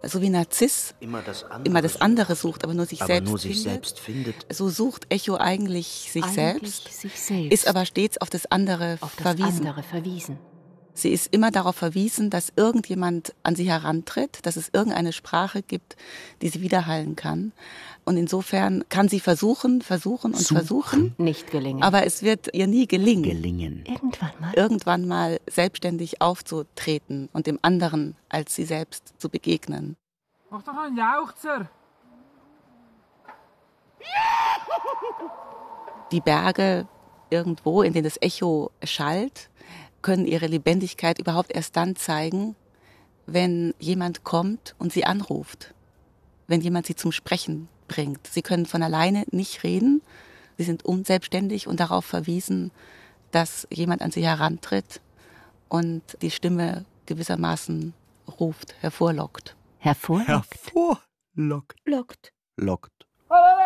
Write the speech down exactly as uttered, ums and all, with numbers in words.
so wie Narziss immer das andere, immer das andere sucht, aber nur sich, aber selbst, nur sich findet. selbst findet. So sucht Echo eigentlich sich, eigentlich selbst, sich selbst, ist aber stets auf das andere auf das verwiesen. andere verwiesen. Sie ist immer darauf verwiesen, dass irgendjemand an sie herantritt, dass es irgendeine Sprache gibt, die sie widerhallen kann. Und insofern kann sie versuchen, versuchen und Suchen. versuchen. Nicht gelingen. Aber es wird ihr nie gelingen. Gelingen. Irgendwann mal. Irgendwann mal selbstständig aufzutreten und dem anderen als sie selbst zu begegnen. Mach doch einen Jauchzer! Die Berge irgendwo, in denen das Echo schallt, können ihre Lebendigkeit überhaupt erst dann zeigen, wenn jemand kommt und sie anruft, wenn jemand sie zum Sprechen bringt. Sie können von alleine nicht reden, sie sind unselbstständig und darauf verwiesen, dass jemand an sie herantritt und die Stimme gewissermaßen ruft, hervorlockt. Hervorlockt. Hervorlockt. Lockt. Lockt.